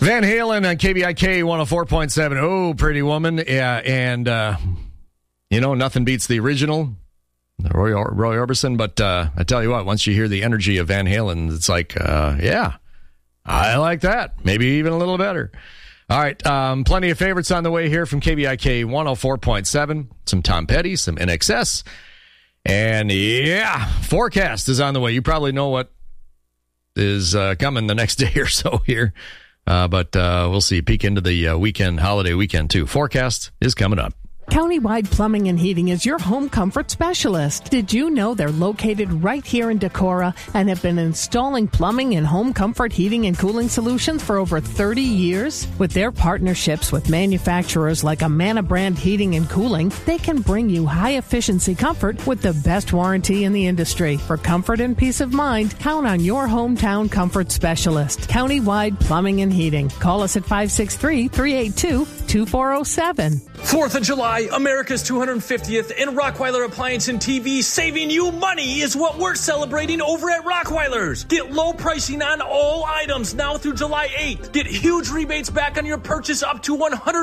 Van Halen on KBIK 104.7. Oh, Pretty Woman. Yeah, and, nothing beats the original, Roy Orbison. But I tell you what, once you hear the energy of Van Halen, it's like, yeah, I like that. Maybe even a little better. All right, plenty of favorites on the way here from KBIK 104.7. Some Tom Petty, some NXS. And, yeah, forecast is on the way. You probably know what is coming the next day or so here. But we'll see. Peek into the holiday weekend, too. Forecast is coming up. Countywide Plumbing and Heating is your home comfort specialist. Did you know they're located right here in Decorah and have been installing plumbing and home comfort heating and cooling solutions for over 30 years? With their partnerships with manufacturers like Amana Brand Heating and Cooling, they can bring you high-efficiency comfort with the best warranty in the industry. For comfort and peace of mind, count on your hometown comfort specialist. Countywide Plumbing and Heating. Call us at 563-382-2407. 4th of July, America's 250th, and Rottweiler Appliance and TV saving you money is what we're celebrating over at Rottweiler's. Get low pricing on all items now through July 8th. Get huge rebates back on your purchase up to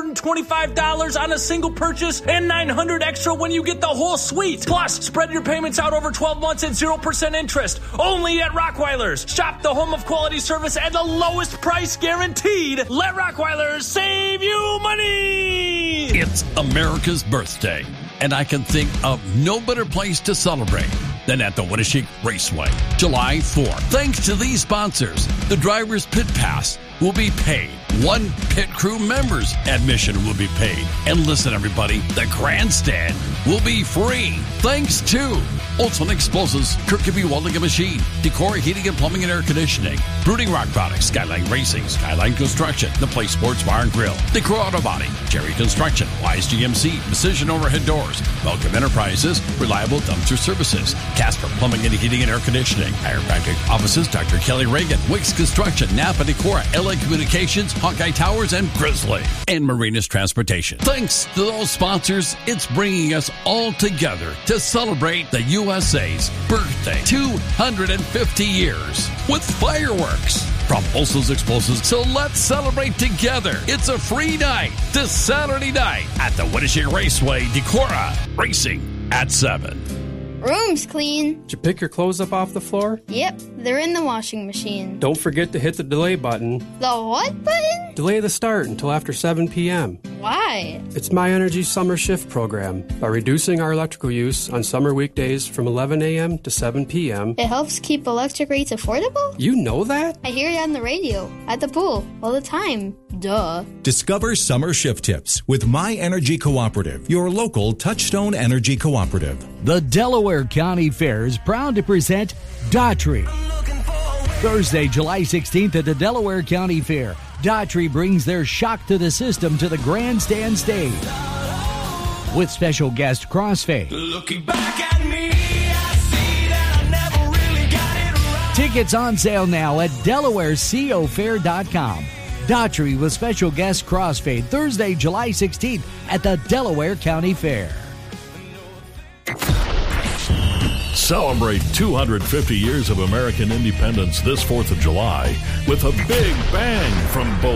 $125 on a single purchase and $900 extra when you get the whole suite. Plus, spread your payments out over 12 months at 0% interest. Only at Rottweiler's. Shop the home of quality service at the lowest price guaranteed. Let Rottweiler's save you money! It's America's birthday, and I can think of no better place to celebrate than at the Winneshiek Raceway, July 4th. Thanks to these sponsors, the driver's pit pass will be paid. One pit crew member's admission will be paid. And listen, everybody, the grandstand will be free. Thanks to Olson Explosives, Kirkby Welding and Machine, Decorah Heating and Plumbing and Air Conditioning, Brooding Rock Products, Skyline Racing, Skyline Construction, The Place Sports Bar and Grill, Decorah Auto Body, Jerry Construction, Wise GMC, Precision Overhead Doors, Welcome Enterprises, Reliable Dumpster Services, Casper Plumbing and Heating and Air Conditioning, Chiropractic Offices, Dr. Kelly Reagan, Wicks Construction, Napa Decorah, LA Communications, Hawkeye Towers, and Grizzly, and Marinas Transportation. Thanks to those sponsors, it's bringing us all together to celebrate the USA's birthday, 250 years, with fireworks from Olson's Explosives. So let's celebrate together. It's a free night this Saturday night at the Winneshiek Raceway, Decorah, racing at 7. Room's clean. Did you pick your clothes up off the floor? Yep, they're in the washing machine. Don't forget to hit the delay button. The what button? Delay the start until after 7 p.m. Why? It's My Energy Summer Shift program. By reducing our electrical use on summer weekdays from 11 a.m. to 7 p.m. It helps keep electric rates affordable? You know that? I hear it on the radio, at the pool, all the time. Duh. Discover summer shift tips with My Energy Cooperative, your local Touchstone Energy Cooperative. The Delaware County Fair is proud to present Daughtry. Thursday, July 16th at the Delaware County Fair, Daughtry brings their shock to the system to the grandstand stage. With special guest Crossfade. Looking back at me, I see that I never really got it right. Tickets on sale now at DelawareCoFair.com. Daughtry with special guest Crossfade, Thursday, July 16th at the Delaware County Fair. Celebrate 250 years of American independence this 4th of July with a big bang from both